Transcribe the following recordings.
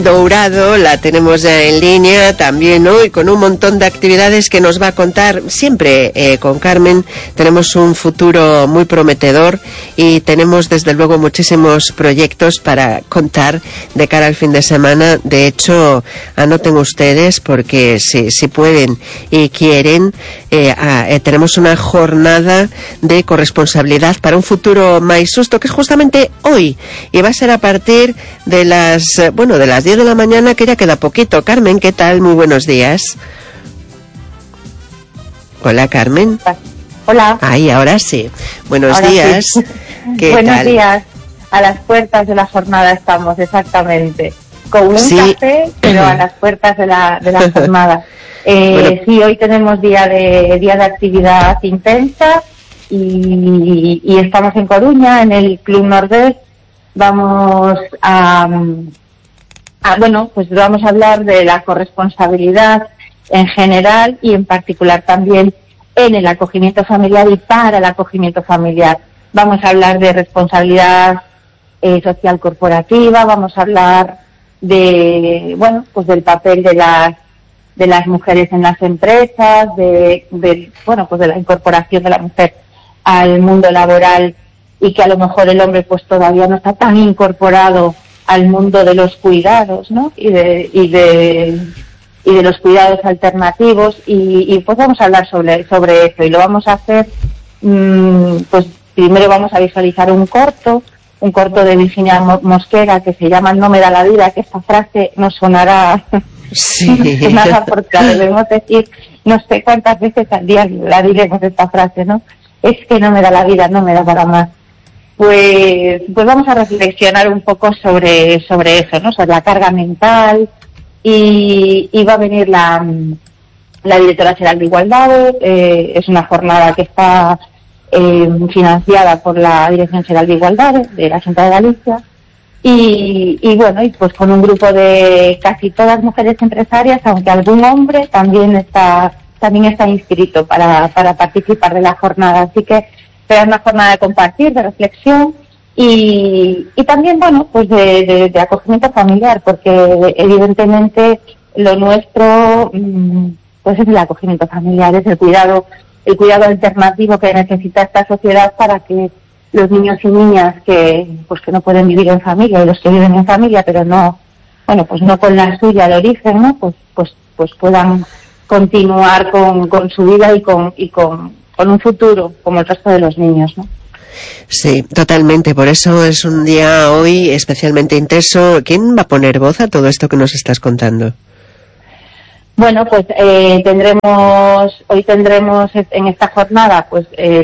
Dourado, la tenemos ya en línea también hoy con un montón de actividades que nos va a contar siempre con Carmen. Tenemos un futuro muy prometedor y tenemos desde luego muchísimos proyectos para contar de cara al fin de semana. De hecho, anoten ustedes porque si pueden y quieren, tenemos una jornada de corresponsabilidad para un futuro más justo, que es justamente hoy y va a ser a partir de las 10 de la mañana, que ya queda poquito. Carmen, ¿qué tal? Muy buenos días. Hola, Carmen. Hola. Ay, ahora sí. Buenos días. Sí. ¿Qué Buenos tal? días. A las puertas de la jornada estamos, exactamente. Con un café, pero a las puertas de la jornada. Sí, hoy tenemos día de actividad intensa y estamos en Coruña, en el Club Nordés. Vamos vamos a hablar de la corresponsabilidad en general y en particular también en el acogimiento familiar y para el acogimiento familiar. Vamos a hablar de responsabilidad social corporativa, vamos a hablar del papel de las mujeres en las empresas, de la incorporación de la mujer al mundo laboral y que a lo mejor el hombre pues todavía no está tan incorporado al mundo de los cuidados, ¿no? Y de los cuidados alternativos y pues vamos a hablar sobre eso y lo vamos a hacer pues primero vamos a visualizar un corto de Virginia Mosquera que se llama No me da la vida, que esta frase nos sonará nada porque la debemos decir no sé cuántas veces al día la diremos esta frase, ¿no? Es que no me da la vida, no me da para más. Pues vamos a reflexionar un poco sobre eso, ¿no? Sobre la carga mental y va a venir la directora general de Igualdad. Es una jornada que está financiada por la Dirección General de Igualdad de la Junta de Galicia y pues con un grupo de casi todas mujeres empresarias, aunque algún hombre también está inscrito para participar de la jornada. Así que será una jornada de compartir, de reflexión y también, de acogimiento familiar, porque evidentemente lo nuestro pues es el acogimiento familiar, es el cuidado alternativo que necesita esta sociedad para que los niños y niñas que no pueden vivir en familia y los que viven en familia, pero no con la suya de origen, ¿no? Pues puedan continuar con su vida y con un futuro como el resto de los niños, ¿no? Sí, totalmente. Por eso es un día hoy especialmente intenso. ¿Quién va a poner voz a todo esto que nos estás contando? Bueno, pues hoy tendremos en esta jornada, en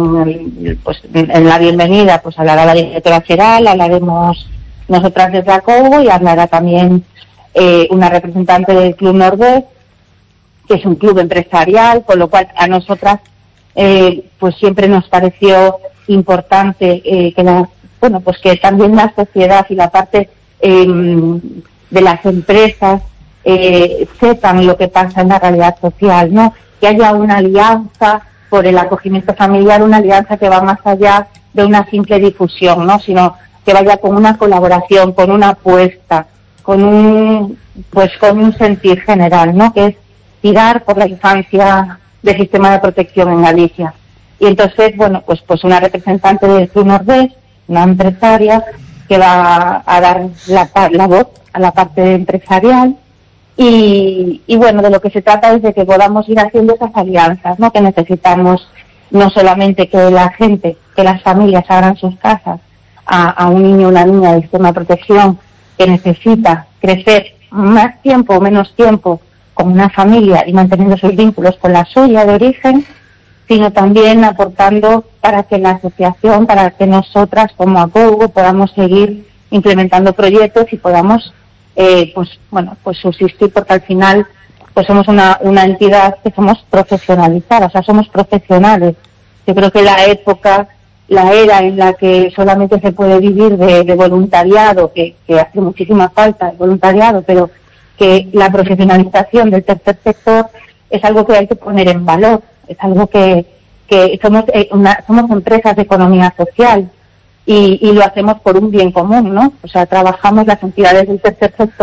la bienvenida, pues hablará la directora general, hablaremos nosotras desde ACOGO y hablará también una representante del Club Nordés, que es un club empresarial, con lo cual a nosotras pues siempre nos pareció importante que también la sociedad y la parte de las empresas sepan lo que pasa en la realidad social, ¿no? Que haya una alianza por el acogimiento familiar, una alianza que va más allá de una simple difusión, ¿no? Sino que vaya con una colaboración, con una apuesta, con un sentir general, ¿no? Que es tirar por la infancia del sistema de protección en Galicia. Y entonces, pues una representante del Club Nordés, una empresaria, que va a dar la voz a la parte empresarial y de lo que se trata es de que podamos ir haciendo esas alianzas, ¿no? Que necesitamos no solamente que las familias abran sus casas a un niño o una niña del sistema de protección que necesita crecer más tiempo o menos tiempo con una familia y manteniendo sus vínculos con la suya de origen, sino también aportando para que la asociación, para que nosotras como ACOGO podamos seguir implementando proyectos y podamos subsistir, porque al final pues somos una entidad que somos profesionalizadas, o sea, somos profesionales. Yo creo que la era en la que solamente se puede vivir de voluntariado, que hace muchísima falta el voluntariado, pero que la profesionalización del tercer sector es algo que hay que poner en valor, es algo que somos empresas de economía social y lo hacemos por un bien común, ¿no? O sea, trabajamos las entidades del tercer sector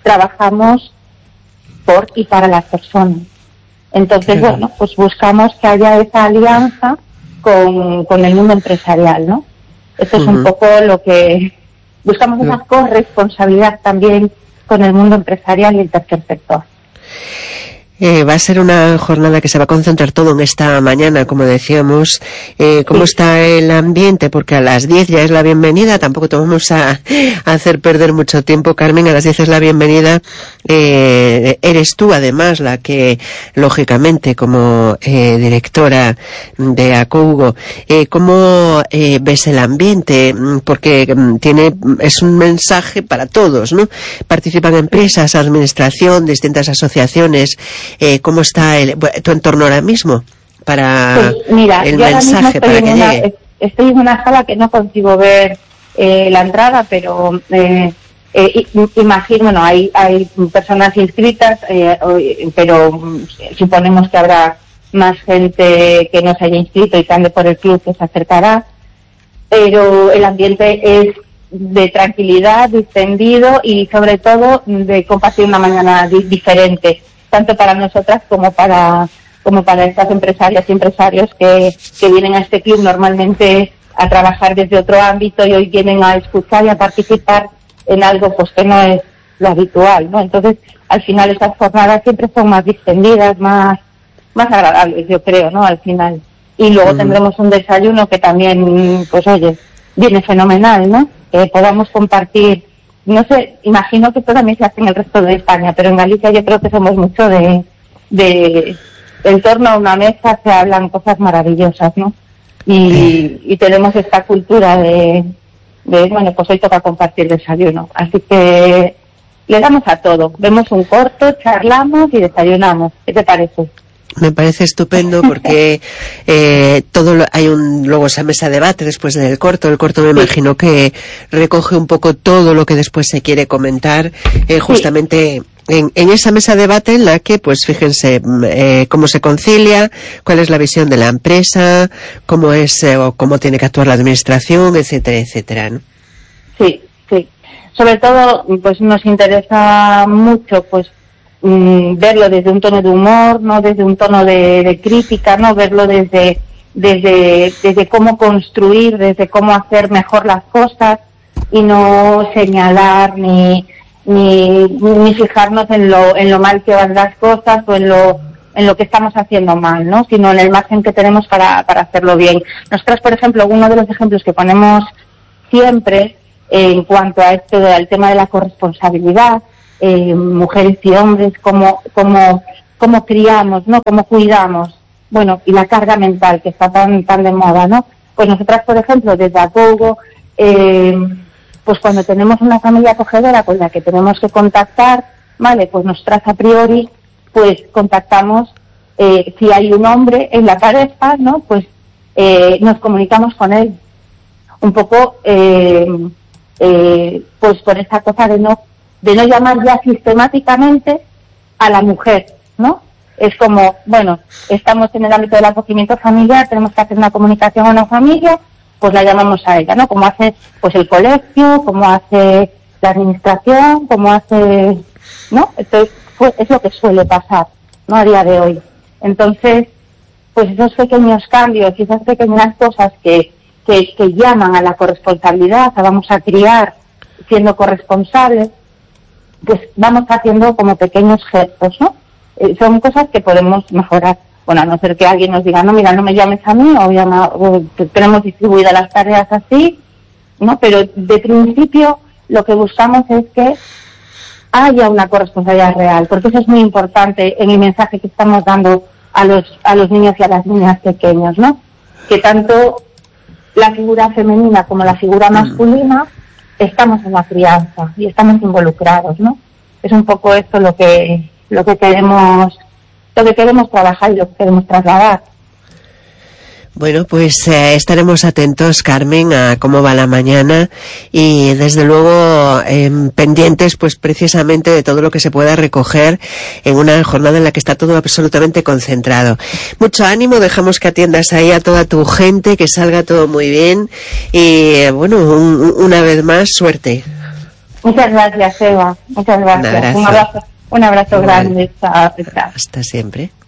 trabajamos por y para las personas. Entonces, bueno, pues buscamos que haya esa alianza con el mundo empresarial, ¿no? Esto es un poco lo que buscamos, esa corresponsabilidad también con el mundo empresarial y el tercer sector. Va a ser una jornada que se va a concentrar todo en esta mañana, como decíamos. ¿Cómo está el ambiente? Porque a las 10 ya es la bienvenida, tampoco te vamos a hacer perder mucho tiempo, Carmen. A las 10 es la bienvenida. Eres tú, además, la que, lógicamente, como directora de Acougo, ¿cómo ves el ambiente? Porque es un mensaje para todos, ¿no? Participan empresas, administración, distintas asociaciones. ¿Cómo está tu entorno ahora mismo para el mensaje, para que llegue? Estoy en una sala que no consigo ver la entrada, pero imagino, bueno, hay personas inscritas, pero suponemos que habrá más gente que no se haya inscrito y que ande por el club que se acercará, pero el ambiente es de tranquilidad, distendido y sobre todo de compartir una mañana diferente, tanto para nosotras como para estas empresarias y empresarios que vienen a este club normalmente a trabajar desde otro ámbito y hoy vienen a escuchar y a participar en algo pues que no es lo habitual, ¿no? Entonces, al final estas jornadas siempre son más distendidas, más agradables, yo creo, ¿no? Al final. Y luego tendremos un desayuno que también, pues oye, viene fenomenal, ¿no? Que podamos compartir. No sé, imagino que esto también se hace en el resto de España, pero en Galicia yo creo que somos mucho de en torno a una mesa se hablan cosas maravillosas, ¿no? Y tenemos esta cultura de bueno, pues hoy toca compartir desayuno. Así que le damos a todo. Vemos un corto, charlamos y desayunamos. ¿Qué te parece? Me parece estupendo porque hay luego esa mesa de debate después del corto. El corto me imagino que recoge un poco todo lo que después se quiere comentar, justamente en esa mesa de debate en la que, pues fíjense, cómo se concilia, cuál es la visión de la empresa, cómo es o cómo tiene que actuar la administración, etcétera, etcétera, ¿no? Sí. Sobre todo, pues nos interesa mucho, pues verlo desde un tono de humor, no desde un tono de crítica, no verlo desde cómo construir, desde cómo hacer mejor las cosas y no señalar ni fijarnos en lo mal que van las cosas o en lo que estamos haciendo mal, ¿no? Sino en el margen que tenemos para hacerlo bien. Nosotros, por ejemplo, uno de los ejemplos que ponemos siempre en cuanto a al tema de la corresponsabilidad, mujeres y hombres, cómo criamos, ¿no? Cómo cuidamos, bueno, y la carga mental que está tan de moda, ¿no? Pues nosotras, por ejemplo, desde Acougo, pues cuando tenemos una familia acogedora con la que tenemos que contactar, ¿vale? Pues nosotras a priori, pues contactamos, si hay un hombre en la pareja, ¿no? Pues nos comunicamos con él. Un poco, pues por esa cosa de no llamar ya sistemáticamente a la mujer, ¿no? Es como, bueno, estamos en el ámbito del acogimiento familiar, tenemos que hacer una comunicación a una familia, pues la llamamos a ella, ¿no? Como hace, pues el colegio, como hace la administración, como hace, ¿no? Esto es lo que suele pasar, ¿no? A día de hoy. Entonces, pues esos pequeños cambios y esas pequeñas cosas que llaman a la corresponsabilidad, a vamos a criar siendo corresponsables, pues vamos haciendo como pequeños gestos, ¿no? Son cosas que podemos mejorar. Bueno, a no ser que alguien nos diga, no, mira, no me llames a mí, o tenemos distribuidas las tareas así, ¿no? Pero de principio lo que buscamos es que haya una corresponsabilidad real, porque eso es muy importante en el mensaje que estamos dando a los niños y a las niñas pequeños, ¿no? Que tanto la figura femenina como la figura masculina estamos en la crianza y estamos involucrados, ¿no? Es un poco esto lo que queremos trabajar y lo que queremos trasladar. Bueno, pues estaremos atentos, Carmen, a cómo va la mañana y desde luego pendientes pues precisamente de todo lo que se pueda recoger en una jornada en la que está todo absolutamente concentrado. Mucho ánimo, dejamos que atiendas ahí a toda tu gente, que salga todo muy bien y bueno, una vez más, suerte. Muchas gracias, Eva. Muchas gracias. Un abrazo grande. Chao. Hasta siempre.